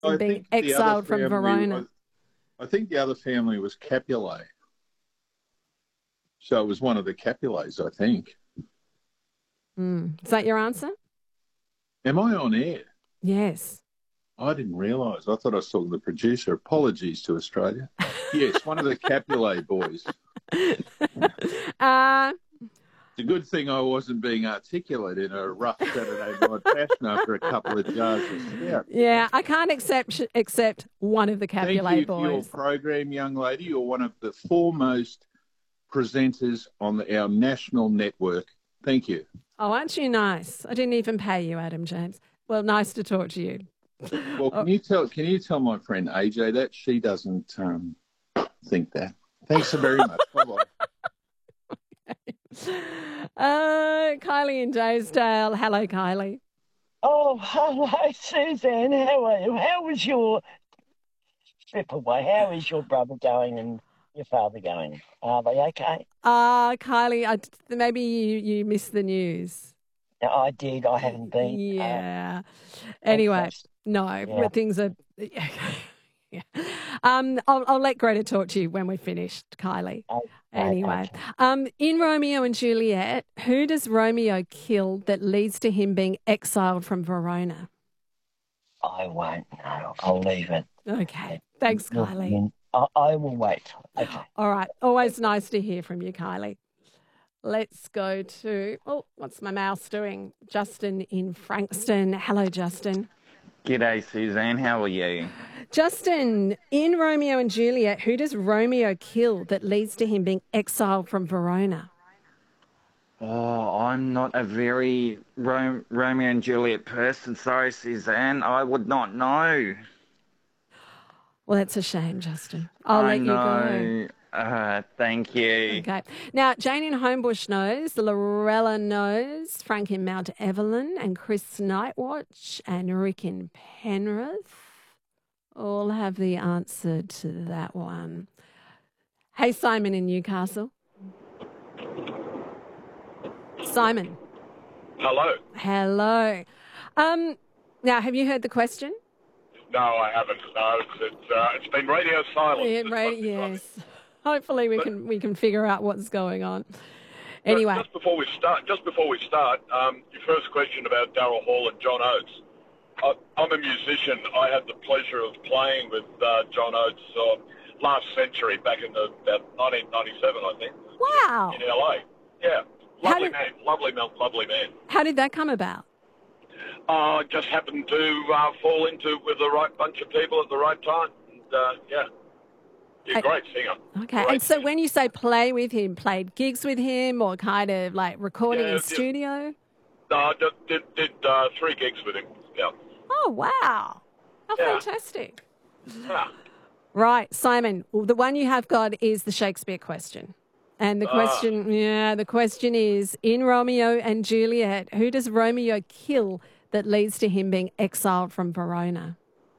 I and being think the other exiled from family, Verona. I think the other family was Capulet. So it was one of the Capulets, I think. Is that your answer? Am I on air? Yes. I didn't realise. I thought I saw the producer. Apologies to Australia. Yes, one of the Capulet boys. uh, It's a good thing I wasn't being articulate in a rough Saturday night fashion after a couple of jars of stout. yeah, I can't accept one of the Thank Capulet you for your boys. program, young lady. You're one of the foremost presenters on our national network. Thank you. Oh, aren't you nice? I didn't even pay you, Adam James. Well, nice to talk to you. Well, Oh. can you tell my friend AJ that she doesn't think that? Thanks so very much. Bye bye. Kylie in Daysdale. Hello, Kylie. Oh, hello, Suzanne. How are you? How was your trip away? How is your brother going and your father going? Are they okay? Kylie, maybe you missed the news. No, I did. I haven't been. Yeah. Anyway, no, things are. Yeah. I'll let Greta talk to you when we're finished, Kylie. Anyway, in Romeo and Juliet, who does Romeo kill that leads to him being exiled from Verona? I won't know. I'll leave it. Okay. Thanks, Kylie. I will wait. Okay. All right. Always nice to hear from you, Kylie. Let's go to, what's my mouse doing? Justin in Frankston. Hello, Justin. G'day, Suzanne. How are you? Justin, in Romeo and Juliet, who does Romeo kill that leads to him being exiled from Verona? Oh, I'm not a very Romeo and Juliet person. Sorry, Suzanne. I would not know. Well, that's a shame, Justin. I'll let you go. Thank you. Okay. Now, Jane in Homebush knows, Lorella knows, Frank in Mount Evelyn, and Chris Nightwatch, and Rick in Penrith all have the answer to that one. Hey, Simon in Newcastle. Simon. Hello. Hello. Now, have you heard the question? No, I haven't. No, it's been radio silent. Yeah, yes. Hopefully we can figure out what's going on. Anyway, just before we start, your first question about Daryl Hall and John Oates. I'm a musician. I had the pleasure of playing with John Oates last century, back in about 1997, I think. Wow. In LA. Yeah. Lovely man. How did that come about? Just happened to fall into with the right bunch of people at the right time. And, yeah. You're a great singer. Okay. And so when you say play with him, played gigs with him or kind of like recording in studio? No, did 3 gigs with him. Yeah. Oh, wow. How fantastic. Yeah. Right, Simon, the one you have got is the Shakespeare question. And the question is, in Romeo and Juliet, who does Romeo kill that leads to him being exiled from Verona?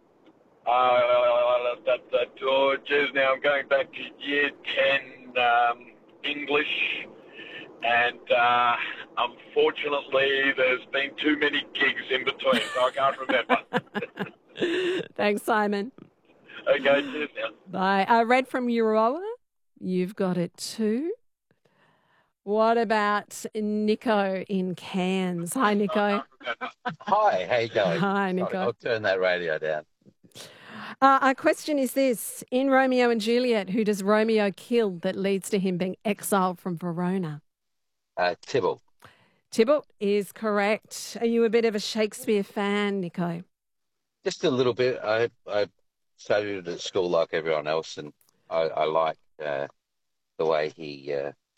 Geez, now I'm going back to year 10 English, and unfortunately there's been too many gigs in between, so I can't remember. Thanks, Simon. Okay, cheers now. Bye. Red from Euroa, you've got it too. What about Nico in Cairns? Hi, Nico. Hi, how you going? Hi, Nico. Sorry, I'll turn that radio down. Our question is this. In Romeo and Juliet, who does Romeo kill that leads to him being exiled from Verona? Tybalt. Tybalt is correct. Are you a bit of a Shakespeare fan, Nico? Just a little bit. I studied at school like everyone else, and I like the way he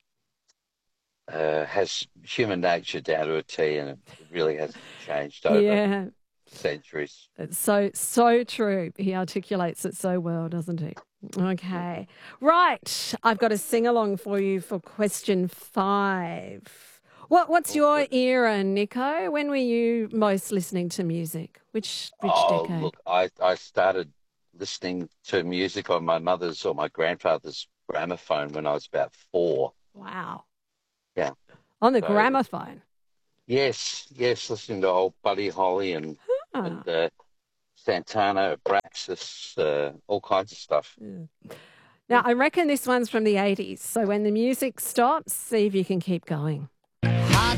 has human nature down to a T, and it really hasn't changed over centuries. It's so true. He articulates it so well, doesn't he? Okay. Right. I've got a sing-along for you for question 5. What's your era, Nico? When were you most listening to music? Which decade? Look, I started listening to music on my mother's or my grandfather's gramophone when I was about 4. Wow. Yeah. On the gramophone? Yes, listening to old Buddy Holly and Santana, Abraxas, all kinds of stuff. Yeah. Now, I reckon this one's from the 80s. So when the music stops, see if you can keep going.